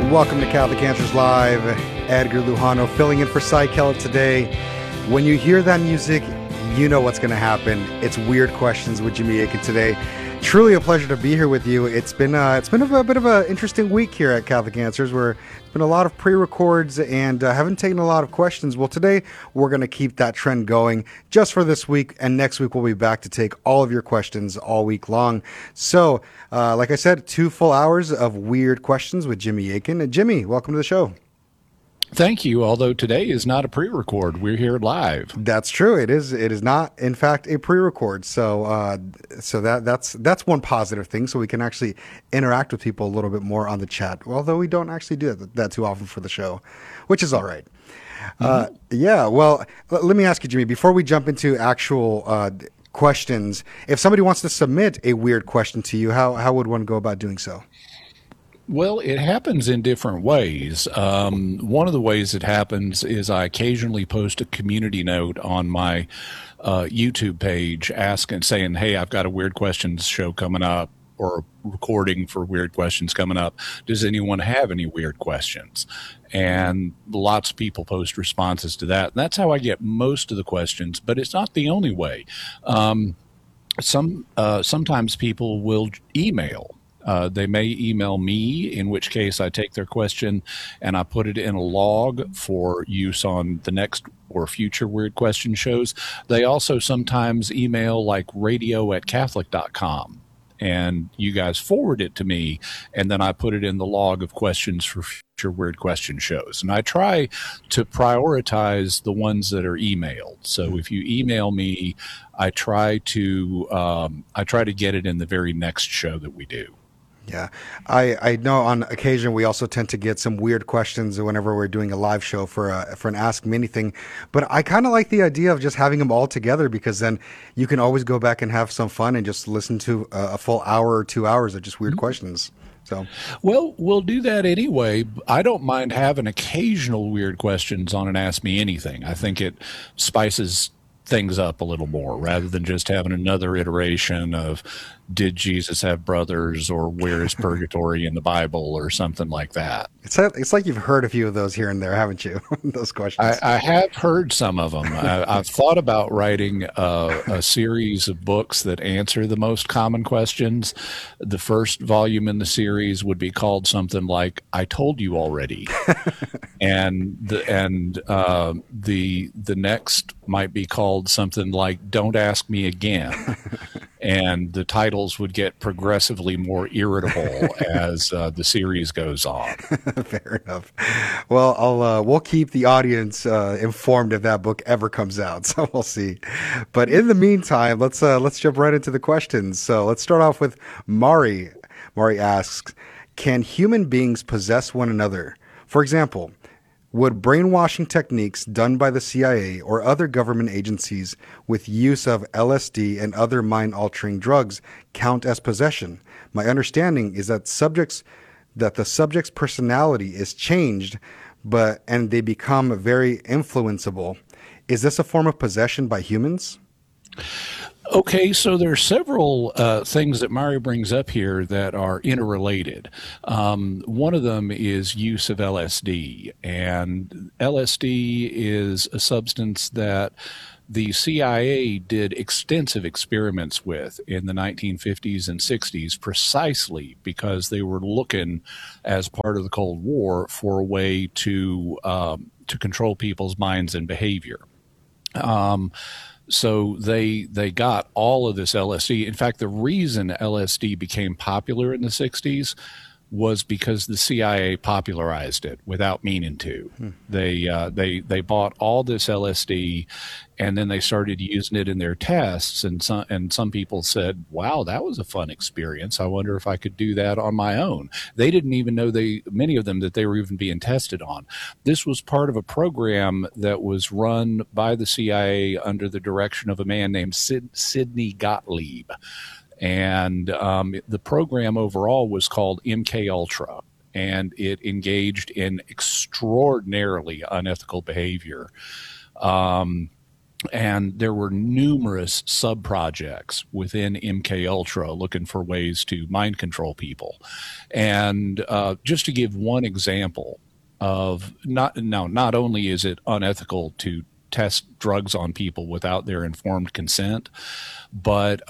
Welcome to Catholic Answers Live. Edgar Lujano filling in for Cy Kellett today. When you hear that music, you know what's going to happen. It's Weird Questions with Jimmy Akin today. Truly a pleasure to be here with you. It's been a bit of an interesting week here at Catholic Answers, where it's been a lot of pre-records and haven't taken a lot of questions. Well, today we're going to keep that trend going just for this week, and next week we'll be back to take all of your questions all week long. So, like I said, 2 full hours of Weird Questions with Jimmy Akin. And Jimmy, welcome to the show. Thank you. Although today is not a pre-record, we're here live. That's true. It is not, in fact, a pre-record. So, that's one positive thing. So we can actually interact with people a little bit more on the chat. Although we don't actually do that too often for the show, which is all right. Yeah. Well, let me ask you, Jimmy, before we jump into actual questions, if somebody wants to submit a weird question to you, how would one go about doing so? Well, it happens in different ways. One of the ways it happens is I occasionally post a community note on my YouTube page saying, hey, I've got a Weird Questions show coming up, or a recording for Weird Questions coming up. Does anyone have any weird questions? And lots of people post responses to that. And that's how I get most of the questions, but it's not the only way. Sometimes people will email. They may email me, in which case I take their question and I put it in a log for use on the next or future Weird Question shows. They also sometimes email like radio@catholic.com, and you guys forward it to me, and then I put it in the log of questions for future Weird Question shows. And I try to prioritize the ones that are emailed. So if you email me, I try to get it in the very next show that we do. Yeah, I know on occasion we also tend to get some weird questions whenever we're doing a live show for an Ask Me Anything. But I kind of like the idea of just having them all together, because then you can always go back and have some fun and just listen to a full hour or 2 hours of just weird questions. So, well, we'll do that anyway. I don't mind having occasional weird questions on an Ask Me Anything. I think it spices things up a little more, rather than just having another iteration of, did Jesus have brothers, or where is purgatory in the Bible, or something like that. It's like you've heard a few of those here and there, haven't you? Those questions. I have heard some of them. I've thought about writing a series of books that answer the most common questions. The first volume in the series would be called something like "I Told You Already," and the next might be called something like "Don't Ask Me Again." And the titles would get progressively more irritable as the series goes on. Fair enough. Well, we'll keep the audience informed if that book ever comes out. So we'll see. But in the meantime, let's jump right into the questions. So let's start off with Mari. Mari asks, can human beings possess one another? For example, would brainwashing techniques done by the CIA or other government agencies with use of LSD and other mind-altering drugs count as possession? My understanding is that the subject's personality is changed, and they become very influenceable. Is this a form of possession by humans? Okay, so there are several things that Mario brings up here that are interrelated. One of them is use of LSD, and LSD is a substance that the CIA did extensive experiments with in the 1950s and 60s, precisely because they were looking, as part of the Cold War, for a way to control people's minds and behavior. So they got all of this LSD. In fact, the reason LSD became popular in the 60s was because the CIA popularized it without meaning to. They bought all this LSD, and then they started using it in their tests. And some people said, "Wow, that was a fun experience. I wonder if I could do that on my own." They didn't even know many of them that they were even being tested on. This was part of a program that was run by the CIA under the direction of a man named Sidney Gottlieb. And the program overall was called MK Ultra, and it engaged in extraordinarily unethical behavior. And there were numerous sub projects within MK Ultra looking for ways to mind control people. And just to give one example of not only is it unethical to test drugs on people without their informed consent, but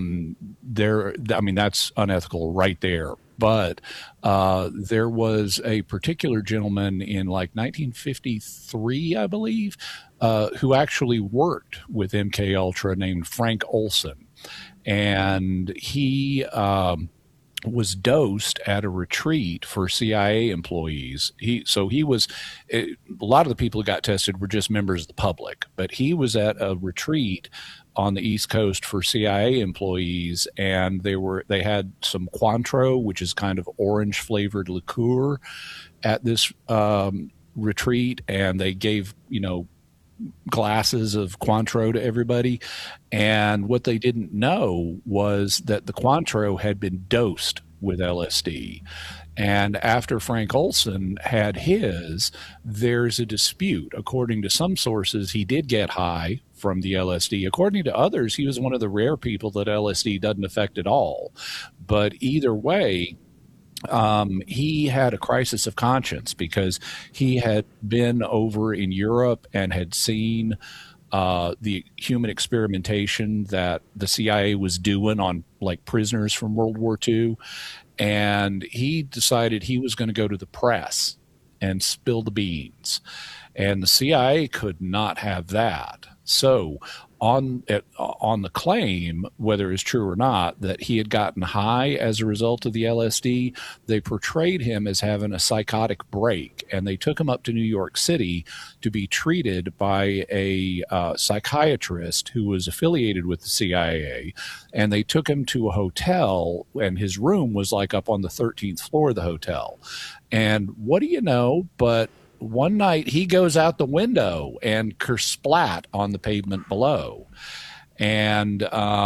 that's unethical right there. But there was a particular gentleman in like 1953, I believe, who actually worked with MK Ultra named Frank Olson, and he was dosed at a retreat for CIA employees. A lot of the people who got tested were just members of the public, but he was at a retreat on the East Coast for CIA employees, and they had some Cointreau, which is kind of orange flavored liqueur, at this retreat, and they gave glasses of Cointreau to everybody. And what they didn't know was that the Cointreau had been dosed with LSD. And after Frank Olson had his, there's a dispute. According to some sources, he did get high from the LSD. According to others, he was one of the rare people that LSD doesn't affect at all. But either way, he had a crisis of conscience because he had been over in Europe and had seen the human experimentation that the CIA was doing on like prisoners from World War II. And he decided he was going to go to the press and spill the beans. And the CIA could not have that. So on the claim, whether it's true or not, that he had gotten high as a result of the LSD, they portrayed him as having a psychotic break, and they took him up to New York City to be treated by a psychiatrist who was affiliated with the CIA, and they took him to a hotel, and his room was like up on the 13th floor of the hotel. And what do you know, but one night he goes out the window and kersplat on the pavement below. And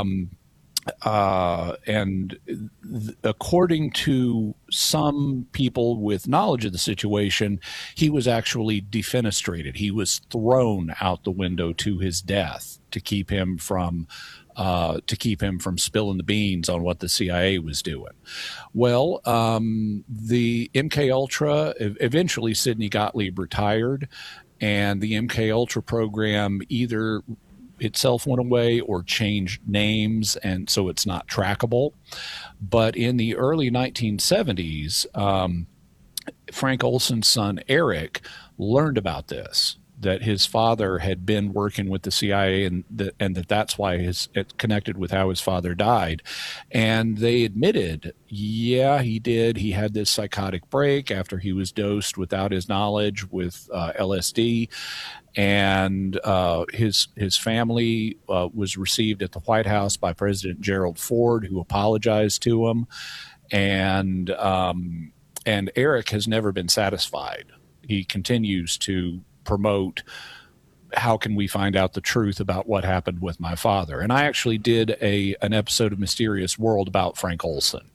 according to some people with knowledge of the situation, he was actually defenestrated. He was thrown out the window to his death to keep him from spilling the beans on what the CIA was doing. Well, the MK Ultra, eventually Sidney Gottlieb retired, and the MK Ultra program either itself went away or changed names, and so it's not trackable. But in the early 1970s, Frank Olson's son Eric learned about this, that his father had been working with the CIA, and that's why it connected with how his father died. And they admitted, yeah, he did. He had this psychotic break after he was dosed without his knowledge with LSD. And his family was received at the White House by President Gerald Ford, who apologized to him. And Eric has never been satisfied. He continues to promote, how can we find out the truth about what happened with my father? And I actually did an episode of Mysterious World about Frank Olson.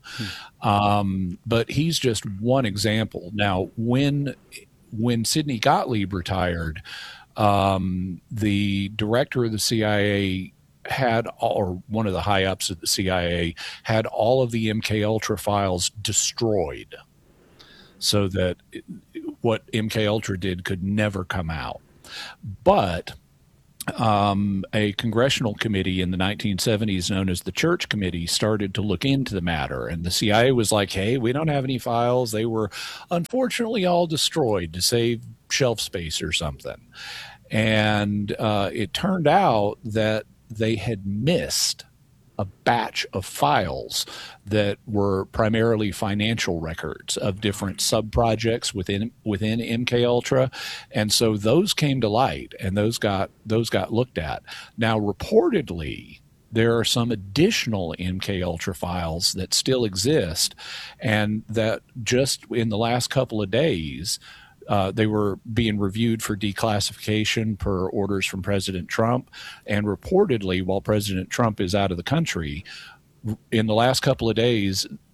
But he's just one example. Now, when Sidney Gottlieb retired, the director of the CIA or one of the high ups of the CIA had all of the MK Ultra files destroyed, so that what MK Ultra did could never come out. But a congressional committee in the 1970s known as the Church Committee started to look into the matter, and the CIA was like, hey, we don't have any files. They were unfortunately all destroyed to save shelf space or something. And it turned out that they had missed a batch of files that were primarily financial records of different sub-projects within MK Ultra, and so those came to light, and those got looked at. Now, reportedly, there are some additional MK Ultra files that still exist, and that just in the last couple of days, they were being reviewed for declassification per orders from President Trump. And reportedly, while President Trump is out of the country, in the last couple of days,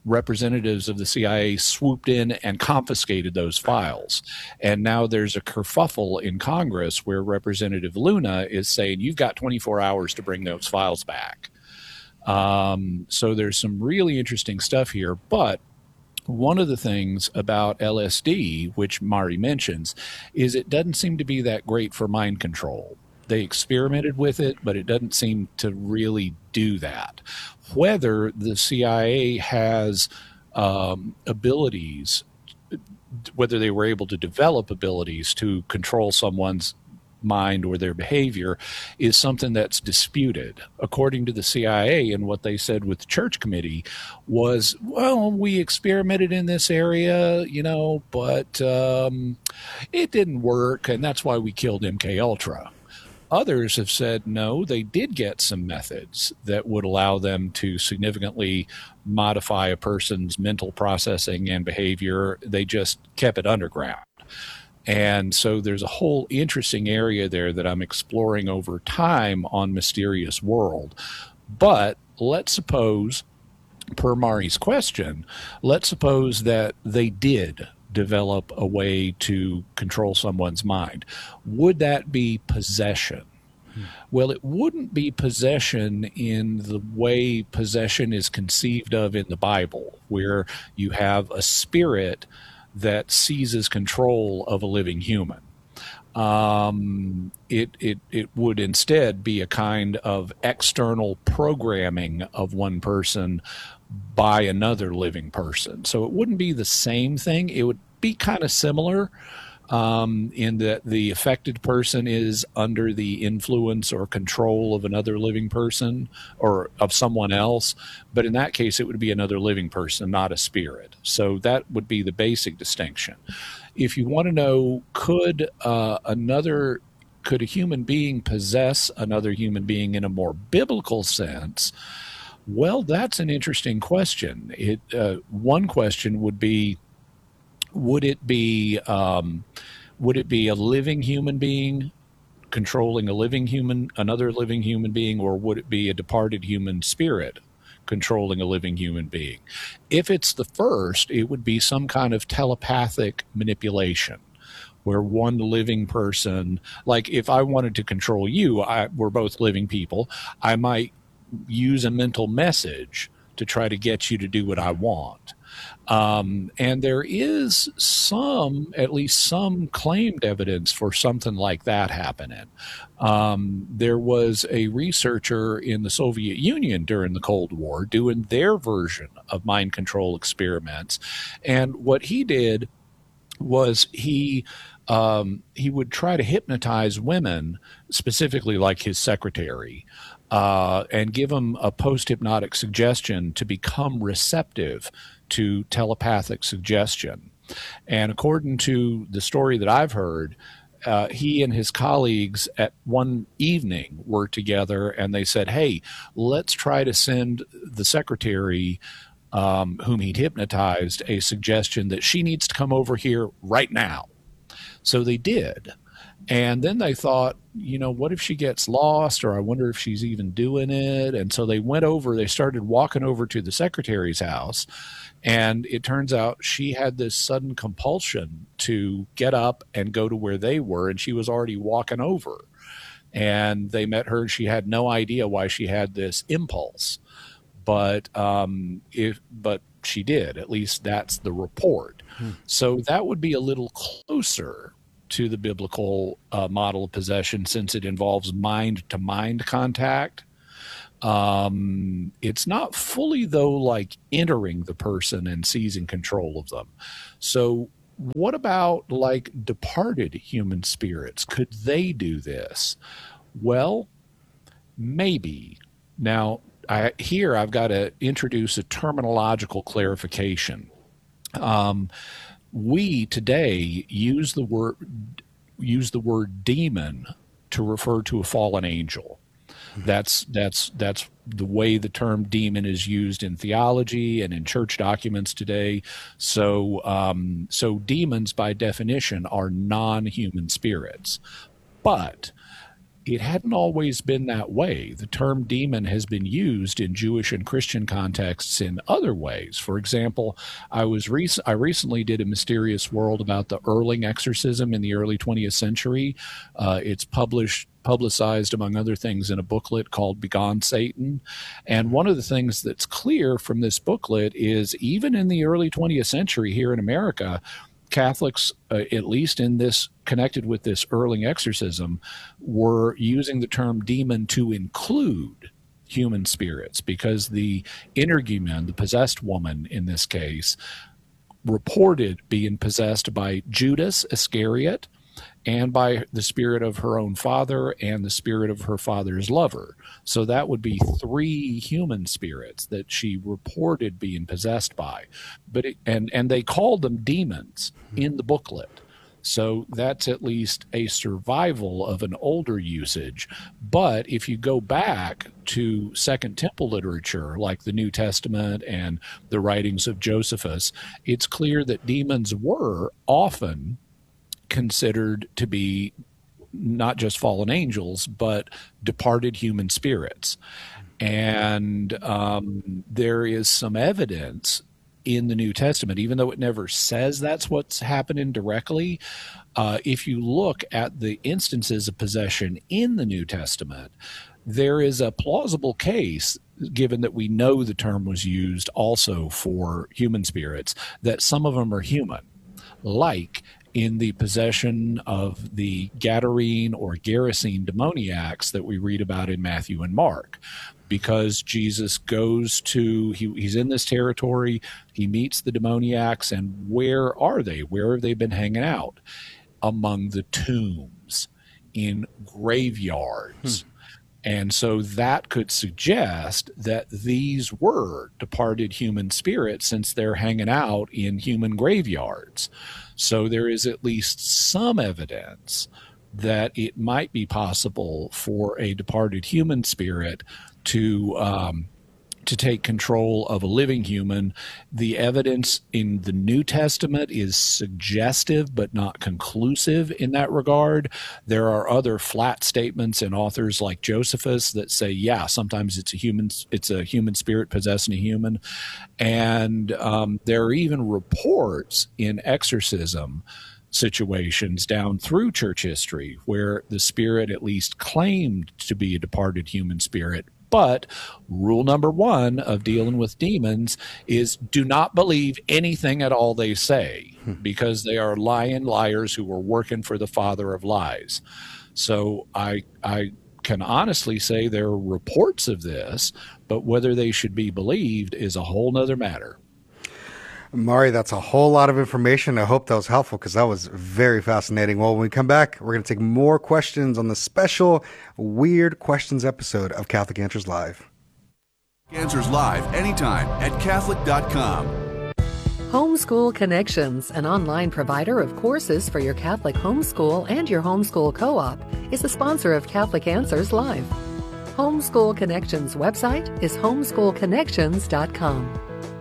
representatives of the CIA swooped in and confiscated those files. And now there's a kerfuffle in Congress where Representative Luna is saying, you've got 24 hours to bring those files back. So there's some really interesting stuff here. But one of the things about LSD, which Mari mentions, is it doesn't seem to be that great for mind control. They experimented with it, but it doesn't seem to really do that. Whether the CIA has abilities, whether they were able to develop abilities to control someone's mind or their behavior, is something that's disputed. According to the CIA, and what they said with the Church Committee was, well, we experimented in this area, but it didn't work, and that's why we killed MK Ultra. Others have said, no, they did get some methods that would allow them to significantly modify a person's mental processing and behavior. They just kept it underground. And so there's a whole interesting area there that I'm exploring over time on Mysterious World. But let's suppose, per Mari's question, let's suppose that they did develop a way to control someone's mind. Would that be possession? Well, it wouldn't be possession in the way possession is conceived of in the Bible, where you have a spirit that seizes control of a living human. It would instead be a kind of external programming of one person by another living person. So it wouldn't be the same thing. It would be kind of similar in that the affected person is under the influence or control of another living person or of someone else. But in that case, it would be another living person, not a spirit. So that would be the basic distinction. If you want to know, could a human being possess another human being in a more biblical sense? Well, that's an interesting question. One question would be, would it be a living human being controlling another living human being, or would it be a departed human spirit controlling a living human being? If it's the first, it would be some kind of telepathic manipulation, where one living person, like if I wanted to control you, we're both living people, I might use a mental message to try to get you to do what I want. And there is at least some claimed evidence for something like that happening. There was a researcher in the Soviet Union during the Cold War doing their version of mind control experiments. And what he did was he would try to hypnotize women, specifically like his secretary, and give them a post-hypnotic suggestion to become receptive to telepathic suggestion. And according to the story that I've heard, he and his colleagues at one evening were together, and they said, hey, let's try to send the secretary, whom he'd hypnotized, a suggestion that she needs to come over here right now. So they did. And then they thought, what if she gets lost, or I wonder if she's even doing it? And so they started walking over to the secretary's house, and it turns out she had this sudden compulsion to get up and go to where they were, and she was already walking over. And they met her, and she had no idea why she had this impulse. But she did. At least that's the report. So that would be a little closer to the biblical model of possession, since it involves mind-to-mind contact. It's not fully, though, like entering the person and seizing control of them. So what about like departed human spirits? Could they do this? Well, maybe. Now, I've got to introduce a terminological clarification. We today use the word demon to refer to a fallen angel. That's the way the term demon is used in theology and in church documents today. So demons, by definition, are non-human spirits. But it hadn't always been that way. The term demon has been used in Jewish and Christian contexts in other ways. For example, I recently did a Mysterious World about the Erling exorcism in the early 20th century. It's publicized, among other things, in a booklet called Begone Satan. And one of the things that's clear from this booklet is even in the early 20th century here in America, Catholics, at least in this, connected with this Erling exorcism, were using the term demon to include human spirits, because the energumen, the possessed woman in this case, reported being possessed by Judas Iscariot and by the spirit of her own father and the spirit of her father's lover. So that would be 3 human spirits that she reported being possessed by. And they called them demons in the booklet. So that's at least a survival of an older usage. But if you go back to Second Temple literature, like the New Testament and the writings of Josephus, it's clear that demons were often considered to be not just fallen angels, but departed human spirits. And there is some evidence in the New Testament, even though it never says that's what's happening directly. If you look at the instances of possession in the New Testament, there is a plausible case, given that we know the term was used also for human spirits, that some of them are human, like in the possession of the Gadarene or Gerasene demoniacs that we read about in Matthew and Mark. Because Jesus goes to, he's in this territory, he meets the demoniacs, and where are they? Where have they been hanging out? Among the tombs, in graveyards. And so that could suggest that these were departed human spirits, since they're hanging out in human graveyards. So there is at least some evidence that it might be possible for a departed human spirit to take control of a living human. The evidence in the New Testament is suggestive but not conclusive in that regard. There are other flat statements in authors like Josephus that say, yeah, sometimes it's a human spirit possessing a human. And there are even reports in exorcism situations down through church history where the spirit at least claimed to be a departed human spirit. But rule number 1 of dealing with demons is do not believe anything at all they say, because they are lying liars who are working for the father of lies. So I can honestly say there are reports of this, but whether they should be believed is a whole nother matter. Mari, that's a whole lot of information. I hope that was helpful, because that was very fascinating. Well, when we come back, we're going to take more questions on the special Weird Questions episode of Catholic Answers Live. Answers Live anytime at Catholic.com. Homeschool Connections, an online provider of courses for your Catholic homeschool and your homeschool co-op, is a sponsor of Catholic Answers Live. Homeschool Connections website is homeschoolconnections.com.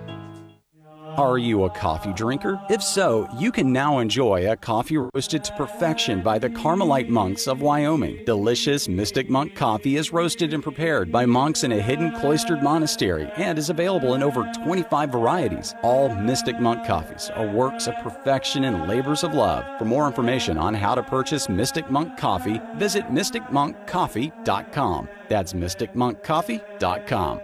Are you a coffee drinker? If so, you can now enjoy a coffee roasted to perfection by the Carmelite monks of Wyoming. Delicious Mystic Monk coffee is roasted and prepared by monks in a hidden cloistered monastery and is available in over 25 varieties. All Mystic Monk coffees are works of perfection and labors of love. For more information on how to purchase Mystic Monk coffee, visit mysticmonkcoffee.com. That's mysticmonkcoffee.com.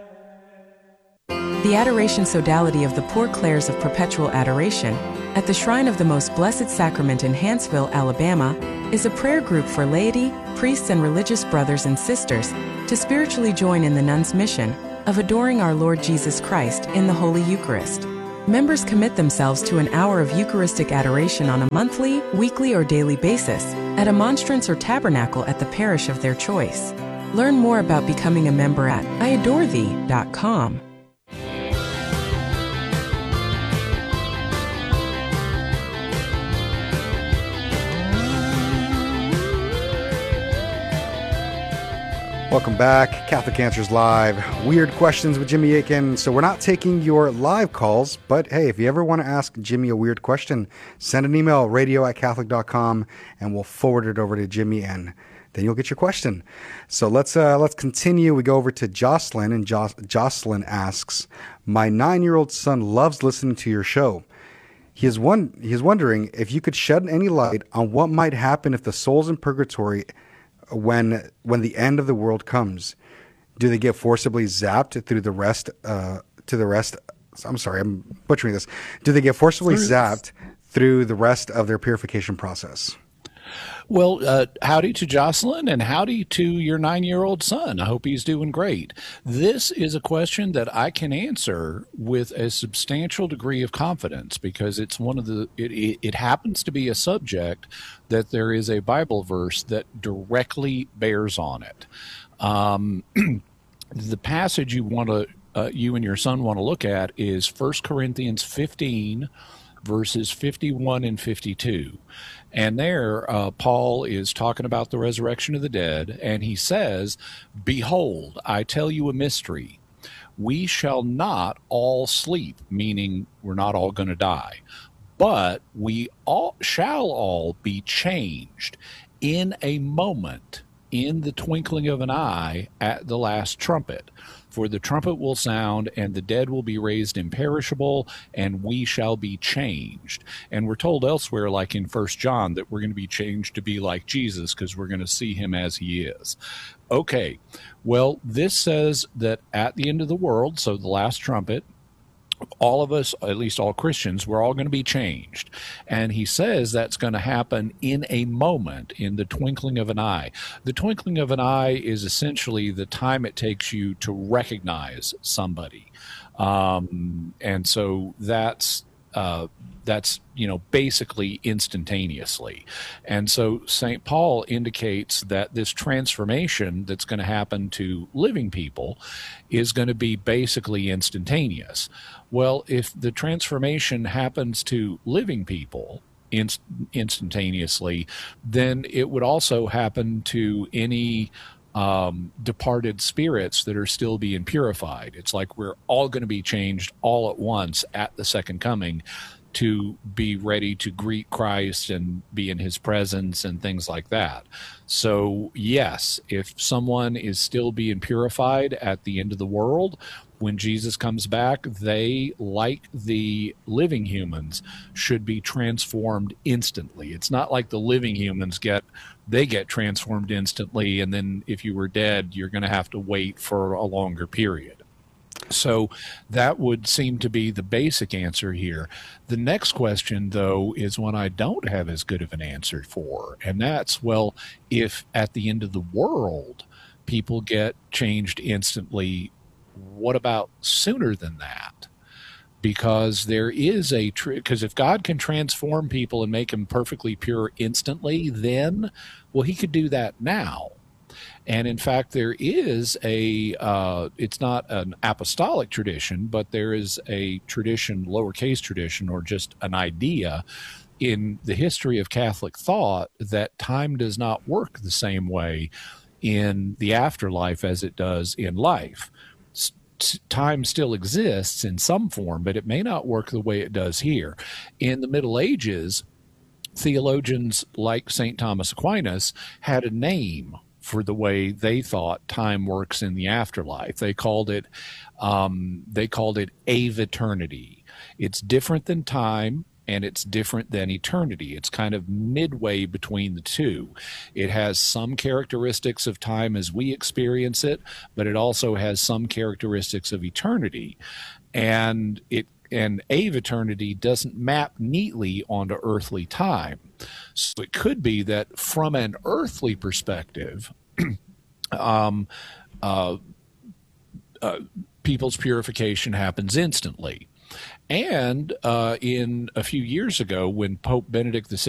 The Adoration Sodality of the Poor Clares of Perpetual Adoration at the Shrine of the Most Blessed Sacrament in Hanceville, Alabama, is a prayer group for laity, priests, and religious brothers and sisters to spiritually join in the nuns' mission of adoring our Lord Jesus Christ in the Holy Eucharist. Members commit themselves to an hour of Eucharistic adoration on a monthly, weekly, or daily basis at a monstrance or tabernacle at the parish of their choice. Learn more about becoming a member at iadorethee.com. Welcome back. Catholic Answers Live. Weird Questions with Jimmy Akin. So we're not taking your live calls, but hey, if you ever want to ask Jimmy a weird question, send an email, radio@catholic.com, and we'll forward it over to Jimmy and then you'll get your question. So let's continue. We go over to Jocelyn, and Jocelyn asks, "My 9-year-old son loves listening to your show. He is wondering if you could shed any light on what might happen if the soul's in purgatory when the end of the world comes. Do they get forcibly zapped through the rest to the rest? I'm sorry, I'm butchering this. Do they get forcibly zapped through the rest of their purification process?" Well, howdy to Jocelyn, and howdy to your 9-year-old son. I hope he's doing great. This is a question that I can answer with a substantial degree of confidence, because it's it happens to be a subject that there is a Bible verse that directly bears on it. The passage you and your son want to look at is 1 Corinthians 15, verses 51 and 52. And there, Paul is talking about the resurrection of the dead, and he says, "Behold, I tell you a mystery. We shall not all sleep," meaning we're not all going to die, "but we all shall all be changed in a moment, in the twinkling of an eye, at the last trumpet. For the trumpet will sound, and the dead will be raised imperishable, and we shall be changed." And we're told elsewhere, like in 1 John, that we're going to be changed to be like Jesus, because we're going to see him as he is. Okay, well, this says that at the end of the world, so the last trumpet, all of us, at least all Christians, we're all going to be changed. And he says that's going to happen in a moment, in the twinkling of an eye. The twinkling of an eye is essentially the time it takes you to recognize somebody. And so that's basically instantaneously. And so St. Paul indicates that this transformation that's going to happen to living people is going to be basically instantaneous. Well, if the transformation happens to living people instantaneously, then it would also happen to any departed spirits that are still being purified. It's like we're all going to be changed all at once at the second coming to be ready to greet Christ and be in his presence and things like that. So yes, if someone is still being purified at the end of the world, when Jesus comes back, they, like the living humans, should be transformed instantly. It's not like the living humans get transformed instantly, and then if you were dead, you're going to have to wait for a longer period. So that would seem to be the basic answer here. The next question, though, is one I don't have as good of an answer for, and that's, well, if at the end of the world people get changed instantly, what about sooner than that? Because there is because if God can transform people and make them perfectly pure instantly, then, well, he could do that now. And in fact, there is it's not an apostolic tradition, but there is a tradition, lowercase tradition, or just an idea in the history of Catholic thought that time does not work the same way in the afterlife as it does in life. Time still exists in some form, but it may not work the way it does here. In the Middle Ages, theologians like St. Thomas Aquinas had a name for the way they thought time works in the afterlife. They called it aeviternity. It's different than time, and it's different than eternity. It's kind of midway between the two. It has some characteristics of time as we experience it, but it also has some characteristics of eternity. And aeviternity doesn't map neatly onto earthly time. So it could be that from an earthly perspective, people's purification happens instantly. And in a few years ago, when Pope Benedict XVI